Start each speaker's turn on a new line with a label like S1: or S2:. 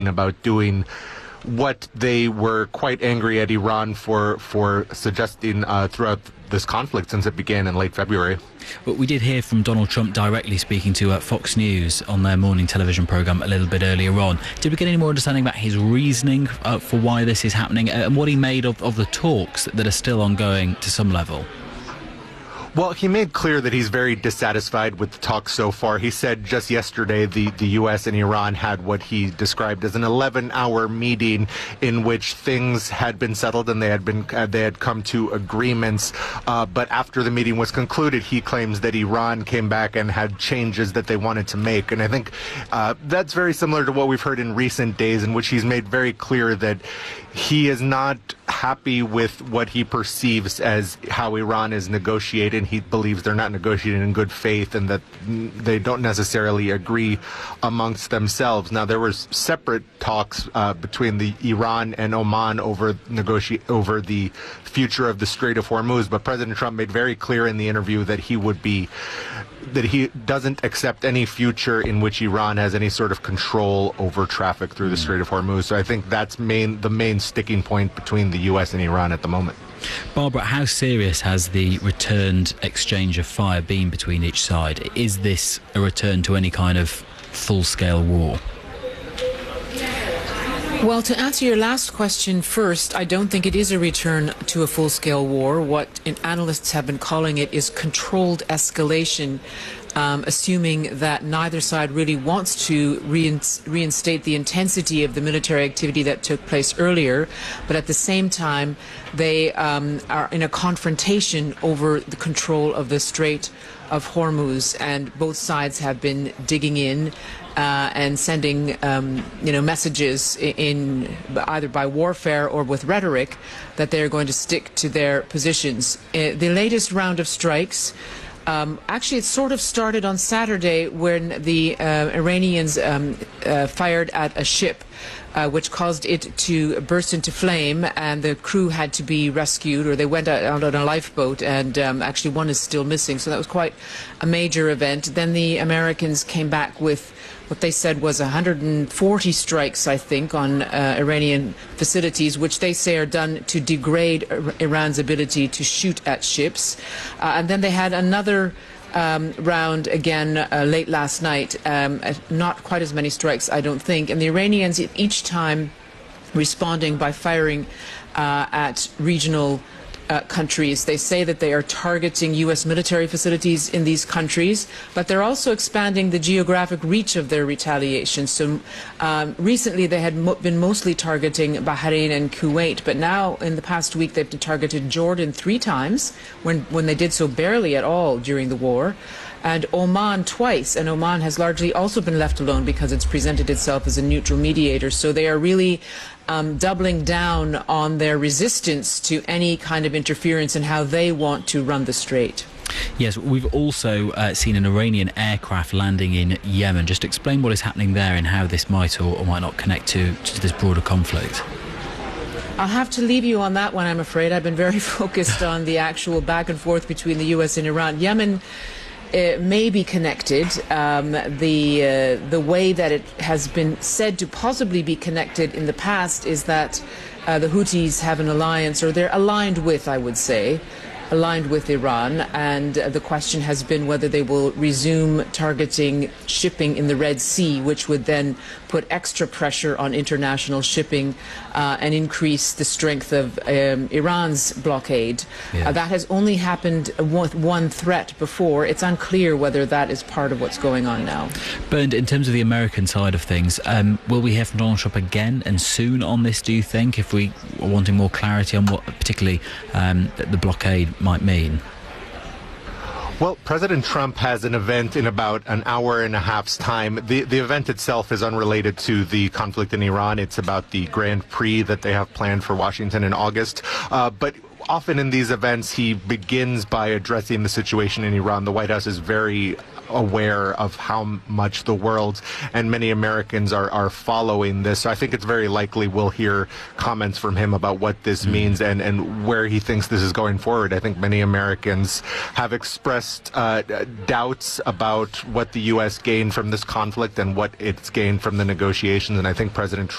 S1: about doing what they were quite angry at Iran for suggesting throughout this conflict since it began in late February.
S2: But we did hear from Donald Trump directly speaking to Fox News on their morning television programme a little bit earlier on. Did we get any more understanding about his reasoning for why this is happening and what he made of the talks that are still ongoing to some level?
S1: Well, he made clear that he's very dissatisfied with the talks so far. He said just yesterday the U.S. and Iran had what he described as an 11-hour meeting in which things had been settled and they had come to agreements. But after the meeting was concluded, he claims that Iran came back and had changes that they wanted to make. And I think that's very similar to what we've heard in recent days, in which he's made very clear that he is not happy with what he perceives as how Iran is negotiating. He believes they're not negotiating in good faith and that they don't necessarily agree amongst themselves. Now, there was separate talks between the Iran and Oman over the future of the Strait of Hormuz, but President Trump made very clear in the interview that he doesn't accept any future in which Iran has any sort of control over traffic through the Strait of Hormuz. So I think that's the main sticking point between the U.S. and Iran at the moment.
S2: Barbara, how serious has the returned exchange of fire been between each side? Is this a return to any kind of full-scale war?
S3: Well, to answer your last question first, I don't think it is a return to a full-scale war. What analysts have been calling it is controlled escalation, assuming that neither side really wants to reinstate the intensity of the military activity that took place earlier, but at the same time they are in a confrontation over the control of the Strait of Hormuz, and both sides have been digging in and sending messages in either by warfare or with rhetoric that they're going to stick to their positions. The latest round of strikes, actually it sort of started on Saturday when the Iranians fired at a ship which caused it to burst into flame, and the crew had to be rescued, or they went out on a lifeboat, and actually one is still missing. So that was quite a major event. Then the Americans came back with what they said was 140 strikes, I think, on Iranian facilities, which they say are done to degrade Iran's ability to shoot at ships. And then they had another round again late last night, not quite as many strikes, I don't think. And the Iranians each time responding by firing at regional countries. They say that they are targeting U.S. military facilities in these countries, but they're also expanding the geographic reach of their retaliation. So recently they had been mostly targeting Bahrain and Kuwait, but now in the past week they've targeted Jordan 3 times, when they did so barely at all during the war, and Oman twice, and Oman has largely also been left alone because it's presented itself as a neutral mediator. So they are really doubling down on their resistance to any kind of interference in how they want to run the strait.
S2: Yes, we've also seen an Iranian aircraft landing in Yemen. Just explain what is happening there and how this might or might not connect to this broader conflict.
S3: I'll have to leave you on that one, I'm afraid. I've been very focused on the actual back and forth between the U.S. and Iran. Yemen may be connected. The way that it has been said to possibly be connected in the past is that the Houthis have an alliance, or they're aligned with, I would say, aligned with Iran, and the question has been whether they will resume targeting shipping in the Red Sea, which would then put extra pressure on international shipping and increase the strength of Iran's blockade.
S2: Yeah.
S3: That has only happened with one threat before. It's unclear whether that is part of what's going on now.
S2: Bernd, in terms of the American side of things, will we hear from Donald Trump again and soon on this, do you think, if we are wanting more clarity on what particularly the blockade might mean?
S1: Well, President Trump has an event in about an hour and a half's time. The event itself is unrelated to the conflict in Iran. It's about the Grand Prix that they have planned for Washington in August. But often in these events, he begins by addressing the situation in Iran. The White House is very aware of how much the world and many Americans are following this. So I think it's very likely we'll hear comments from him about what this means and where he thinks this is going forward. I think many Americans have expressed doubts about what the U.S. gained from this conflict and what it's gained from the negotiations. And I think President Trump